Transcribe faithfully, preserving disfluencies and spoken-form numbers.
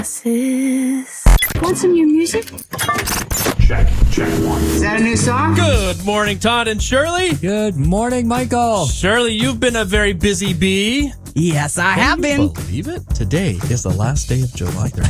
Want some new music? Check, check one. Is that a new song? Good morning, Todd and Shirley. Good morning, Michael. Shirley, you've been a very busy bee. Yes, I Can have you been. Believe it? Today is the last day of July. There